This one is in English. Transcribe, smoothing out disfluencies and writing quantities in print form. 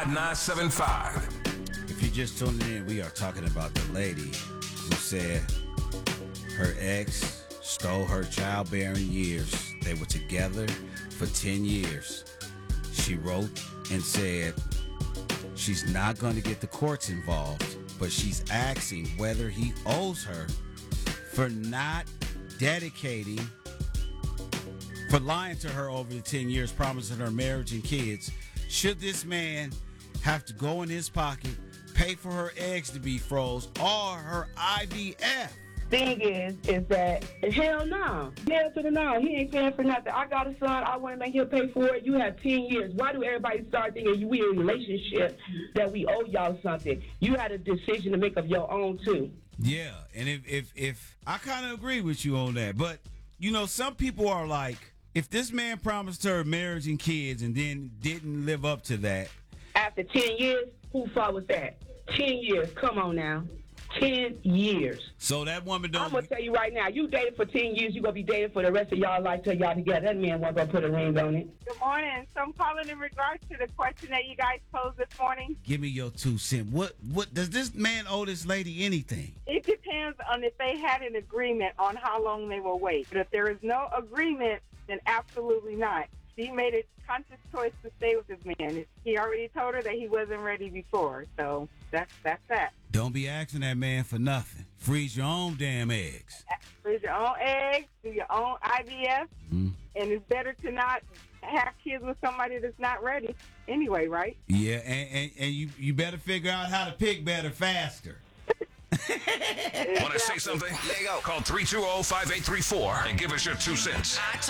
975. If you're just tuning in, we are talking about the lady who said her ex stole her childbearing years. They were together for 10 years. She wrote and said she's not going to get the courts involved, but she's asking whether he owes her for not dedicating, for lying to her over the 10 years, promising her marriage and kids. Should this man have to go in his pocket, pay for her eggs to be froze or her IVF? Thing is that hell no. Hell to the no. He ain't paying for nothing. I got a son. I want to make him pay for it. You have 10 years. Why do everybody start thinking we in a relationship that we owe y'all something? You had a decision to make of your own too. Yeah, and if I kind of agree with you on that, but you know, some people are like, if this man promised her marriage and kids and then didn't live up to that. After 10 years, who fault was that? 10 years. Come on now. 10 years. So that woman don't. I'm going to tell you right now, you dated for 10 years, you're going to be dating for the rest of y'all life till y'all together. That man wasn't going to put a ring on it. Good morning. So I'm calling in regards to the question that you guys posed this morning. Give me your 2 cents. What does this man owe this lady anything? It depends on if they had an agreement on how long they will wait. But if there is no agreement, then absolutely not. She made a conscious choice to stay with this man. He already told her that he wasn't ready before. So that's that. Don't be asking that man for nothing. Freeze your own damn eggs. Freeze your own eggs, do your own IVF, and it's better to not have kids with somebody that's not ready anyway, right? Yeah, and you better figure out how to pick better faster. Want to say something? There you go. Call 320-5834 and give us your 2 cents.